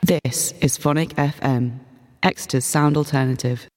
This is Phonic FM, Exeter's sound alternative.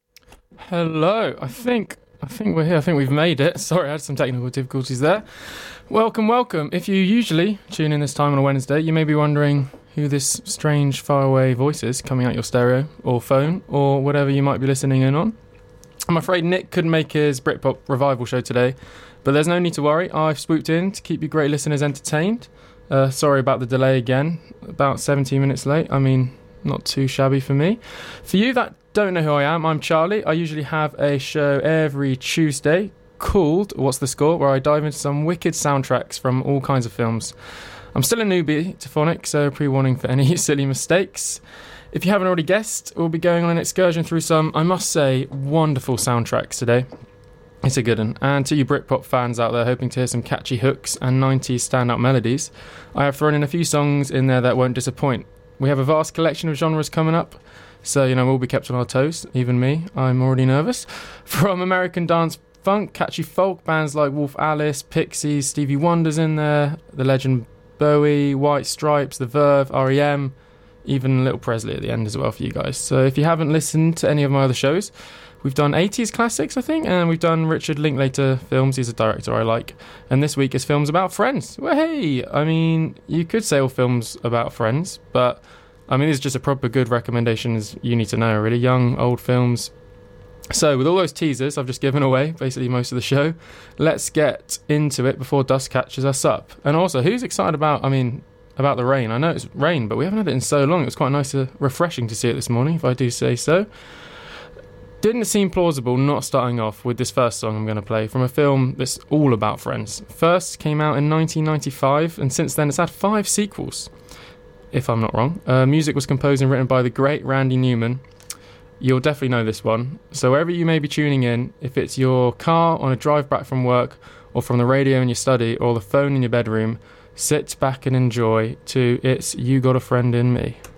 Hello, I think we're here. I think we've made it. Sorry, I had some technical difficulties there. Welcome. If you usually tune in this time on a Wednesday, you may be wondering who this strange faraway voice is coming out your stereo or phone or whatever you might be listening in on. I'm afraid Nick couldn't make his Britpop revival show today, but there's no need to worry. I've swooped in to keep you great listeners entertained. Sorry about the delay again, about 17 minutes late. I mean, not too shabby for me. For you that don't know who I am, I'm Charlie. I usually have a show every Tuesday called What's the Score, where I dive into some wicked soundtracks from all kinds of films. I'm still a newbie to Phonic, so pre-warning for any silly mistakes. If you haven't already guessed, we'll be going on an excursion through some, I must say, wonderful soundtracks today. It's a good one. And to you Britpop fans out there hoping to hear some catchy hooks and 90s standout melodies, I have thrown in a few songs in there that won't disappoint. We have a vast collection of genres coming up, so, we'll be kept on our toes, even me. I'm already nervous. From American dance funk, catchy folk, bands like Wolf Alice, Pixies, Stevie Wonder's in there, the legend Bowie, White Stripes, The Verve, R.E.M., even Little Presley at the end as well for you guys. So if you haven't listened to any of my other shows, we've done 80s classics, I think, and we've done Richard Linklater films. He's a director I like. And this week is films about friends. Well, hey, I mean, you could say all films about friends, but, this is just a proper good recommendations you need to know, really. Young, old films. So, with all those teasers I've just given away, basically most of the show, let's get into it before dust catches us up. And also, who's excited about the rain? I know it's rain, but we haven't had it in so long. It was quite refreshing to see it this morning, if I do say so. Didn't it seem plausible not starting off with this first song I'm going to play from a film that's all about friends? First came out in 1995, and since then it's had 5 sequels, if I'm not wrong. Music was composed and written by the great Randy Newman. You'll definitely know this one. So wherever you may be tuning in, if it's your car on a drive back from work, or from the radio in your study, or the phone in your bedroom, sit back and enjoy to It's You Got a Friend in Me.